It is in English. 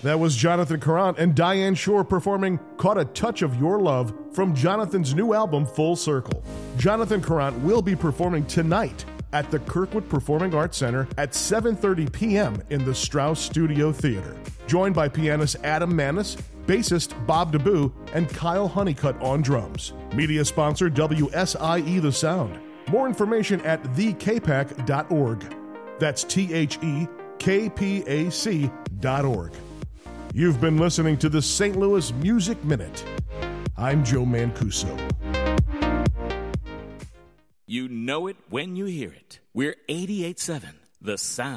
That was Jonathan Courant and Diane Shore performing Caught a Touch of Your Love from Jonathan's new album, Full Circle. Jonathan Courant will be performing tonight at the Kirkwood Performing Arts Center at 7:30 p.m. in the Strauss Studio Theater. Joined by pianist Adam Manis, bassist Bob DeBoo, and Kyle Honeycutt on drums. Media sponsor WSIE The Sound. More information at thekpac.org. That's THEKPAC.org. You've been listening to the St. Louis Music Minute. I'm Joe Mancuso. You know it when you hear it. We're 88.7, The Sound.